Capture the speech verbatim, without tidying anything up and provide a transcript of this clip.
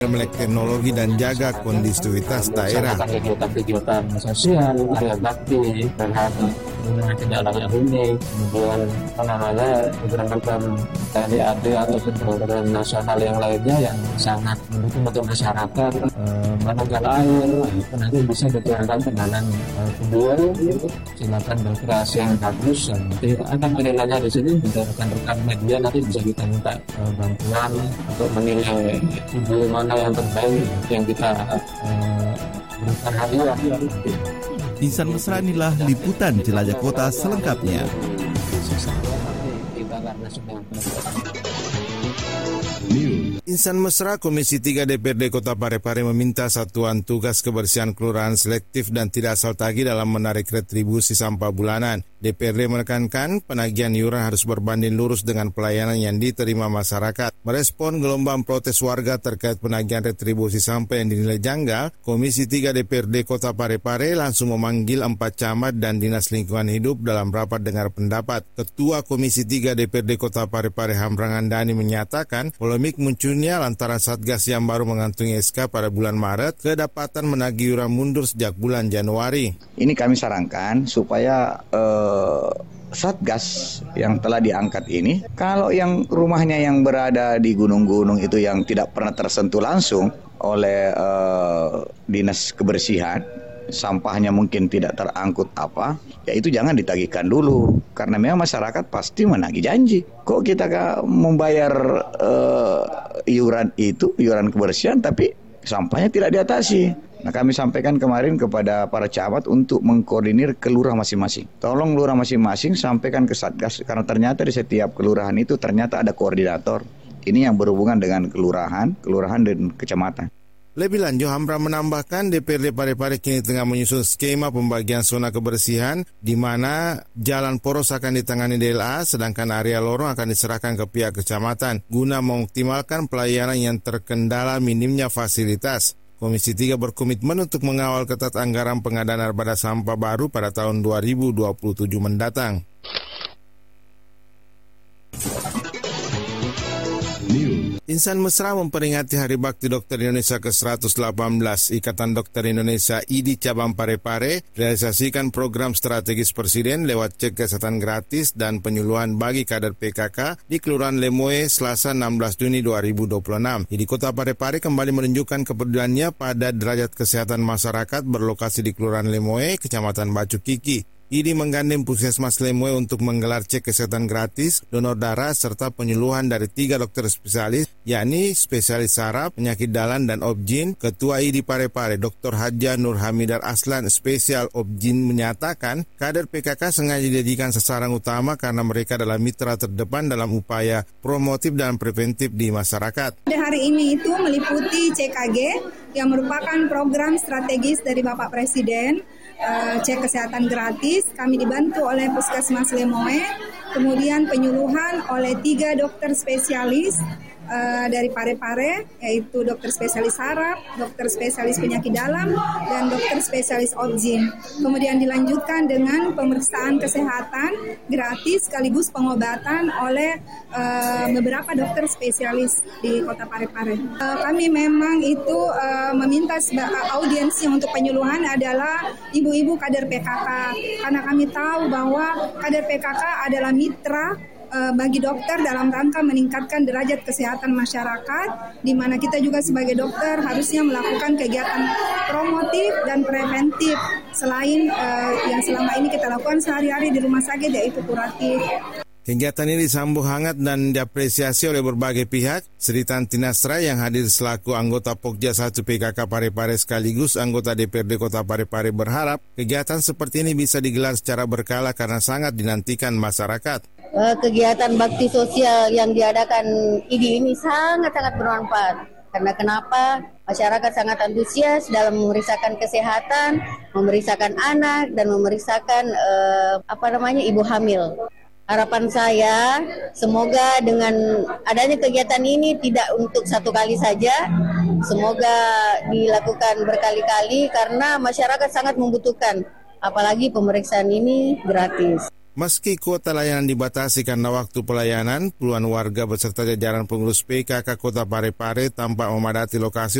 melek teknologi dan jaga kondusivitas daerah. Kegiatan-kegiatan sosial, area bakti, terhadap tidak layak huni, kemudian apa namanya program-program T N I A D ataupun program nasional yang lainnya yang sangat mendukung untuk masyarakat eh, menanggal air, itu nanti bisa dijalankan dengan eh, kedua. Silakan berkreasi yang bagus, nanti akan penilaiannya di sini untuk rekan-rekan media nanti bisa kita minta eh, bantuan untuk menilai video mana yang terbaik yang kita uh, berikan hadiah. Insan Mesra inilah liputan jelajah kota selengkapnya. Insan Mesra Komisi tiga D P R D Kota Parepare meminta Satuan Tugas Kebersihan Kelurahan selektif dan tidak asal tagih dalam menarik retribusi sampah bulanan. D P R D menekankan penagihan iuran harus berbanding lurus dengan pelayanan yang diterima masyarakat. Merespon gelombang protes warga terkait penagihan retribusi sampah yang dinilai janggal, Komisi tiga D P R D Kota Parepare langsung memanggil empat camat dan Dinas Lingkungan Hidup dalam rapat dengar pendapat. Ketua Komisi tiga D P R D Kota Parepare Hamrangan Dani menyatakan polemik munculnya lantaran Satgas yang baru mengantungi S K pada bulan Maret kedapatan menagih iuran mundur sejak bulan Januari. Ini kami sarankan supaya eh, Satgas yang telah diangkat ini, kalau yang rumahnya yang berada di gunung-gunung itu yang tidak pernah tersentuh langsung oleh eh, Dinas Kebersihan, sampahnya mungkin tidak terangkut apa, ya itu jangan ditagihkan dulu, karena memang masyarakat pasti menagih janji. Kok kita membayar uh, iuran itu, iuran kebersihan, tapi sampahnya tidak diatasi. Nah, kami sampaikan kemarin kepada para camat untuk mengkoordinir ke lurah masing-masing. Tolong lurah masing-masing sampaikan ke Satgas, karena ternyata di setiap kelurahan itu ternyata ada koordinator. Ini yang berhubungan dengan kelurahan, kelurahan dan kecamatan. Lebih lanjut, Hamra menambahkan D P R D Parepare kini tengah menyusun skema pembagian zona kebersihan di mana jalan poros akan ditangani D L A sedangkan area lorong akan diserahkan ke pihak kecamatan guna mengoptimalkan pelayanan yang terkendala minimnya fasilitas. Komisi tiga berkomitmen untuk mengawal ketat anggaran pengadaan armada sampah baru pada tahun dua ribu dua puluh tujuh mendatang. Insan Mesra memperingati Hari Bakti Dokter Indonesia ke seratus delapan belas. Ikatan Dokter Indonesia I D I Cabang Parepare realisasikan program strategis Presiden lewat cek kesehatan gratis dan penyuluhan bagi kader P K K di Kelurahan Lemoe Selasa enam belas Juni dua ribu dua puluh enam. I D I Kota Parepare kembali menunjukkan kepeduliannya pada derajat kesehatan masyarakat berlokasi di Kelurahan Lemoe, Kecamatan Bacu Kiki. I D I menggandeng Puskesmas Lemoe untuk menggelar cek kesehatan gratis, donor darah, serta penyuluhan dari tiga dokter spesialis, yakni spesialis saraf, penyakit dalam, dan obgyn. Ketua I D I Parepare, Doktor Hadja Nur Hamidar Aslan, spesial obgyn, menyatakan kader P K K sengaja dijadikan sasaran utama karena mereka adalah mitra terdepan dalam upaya promotif dan preventif di masyarakat. Hari ini itu meliputi C K G yang merupakan program strategis dari Bapak Presiden. Uh, cek kesehatan gratis, kami dibantu oleh Puskesmas Lemoe, kemudian penyuluhan oleh tiga dokter spesialis uh, dari Parepare, yaitu dokter spesialis saraf, dokter spesialis penyakit dalam, dan dokter spesialis obgyn. Kemudian dilanjutkan dengan pemeriksaan kesehatan gratis sekaligus pengobatan oleh uh, beberapa dokter spesialis di Kota Parepare. Uh, kami memang itu uh, meminta uh, audiens yang untuk penyuluhan adalah ibu-ibu kader P K K, karena kami tahu bahwa kader P K K adalah mitra uh, bagi dokter dalam rangka meningkatkan derajat kesehatan masyarakat, di mana kita juga sebagai dokter harusnya melakukan kegiatan promotif dan preventif selain uh, yang selama ini kita lakukan sehari-hari di rumah sakit, yaitu kuratif. Kegiatan ini disambut hangat dan diapresiasi oleh berbagai pihak. Sri Tanti Nasra yang hadir selaku anggota Pokja satu P K K Parepare sekaligus anggota D P R D Kota Parepare berharap kegiatan seperti ini bisa digelar secara berkala karena sangat dinantikan masyarakat. Kegiatan bakti sosial yang diadakan I D I ini sangat-sangat bermanfaat. Karena kenapa? Masyarakat sangat antusias dalam memeriksakan kesehatan, memeriksakan anak, dan memeriksakan eh, apa namanya ibu hamil. Harapan saya, semoga dengan adanya kegiatan ini tidak untuk satu kali saja, semoga dilakukan berkali-kali karena masyarakat sangat membutuhkan, apalagi pemeriksaan ini gratis. Meski kuota layanan dibatasi karena waktu pelayanan, puluhan warga beserta jajaran pengurus P K K Kota Parepare tampak memadati lokasi